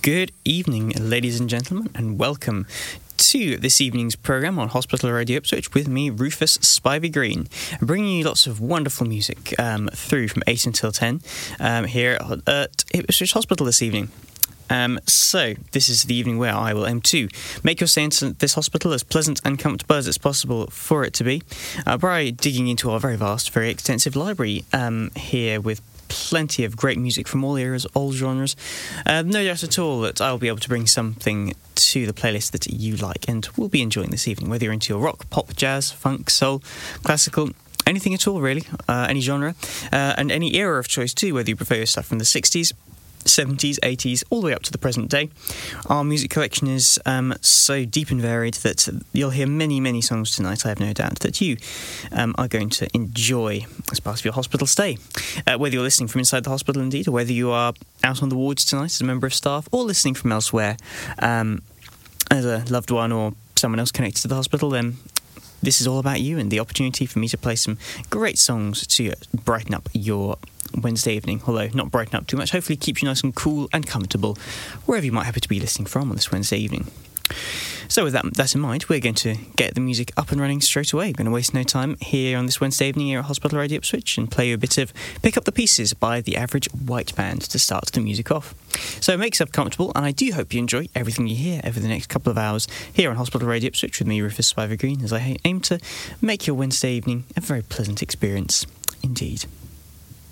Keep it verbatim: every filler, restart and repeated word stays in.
Good evening, ladies and gentlemen, and welcome to this evening's programme on Hospital Radio Ipswich with me, Rufus Spivey Green, bringing you lots of wonderful music um, through from eight until ten um, here at Ipswich Hospital this evening. Um, so, this is the evening where I will aim to make your stay in this hospital as pleasant and comfortable as it's possible for it to be uh, by digging into our very vast, very extensive library um, here with plenty of great music from all eras, all genres. Uh, no doubt at all that I'll be able to bring something to the playlist that you like and will be enjoying this evening, whether you're into your rock, pop, jazz, funk, soul, classical, anything at all really, uh, any genre, uh, and any era of choice too, whether you prefer your stuff from the sixties, seventies, eighties, all the way up to the present day. Our music collection is um, so deep and varied that you'll hear many, many songs tonight. I have no doubt that you um, are going to enjoy as part of your hospital stay. Uh, whether you're listening from inside the hospital indeed, or whether you are out on the wards tonight as a member of staff, or listening from elsewhere um, as a loved one or someone else connected to the hospital, then this is all about you and the opportunity for me to play some great songs to brighten up your Wednesday evening, although not brighten up too much, hopefully keep you nice and cool and comfortable wherever you might happen to be listening from on this Wednesday evening. So with that, that in mind, we're going to get the music up and running straight away. We're going to waste no time here on this Wednesday evening here at Hospital Radio Ipswich and play you a bit of Pick Up the Pieces by the Average White Band to start the music off. So make yourself comfortable, and I do hope you enjoy everything you hear over the next couple of hours here on Hospital Radio Ipswich with me, Rufus Spivey Green, as I aim to make your Wednesday evening a very pleasant experience indeed.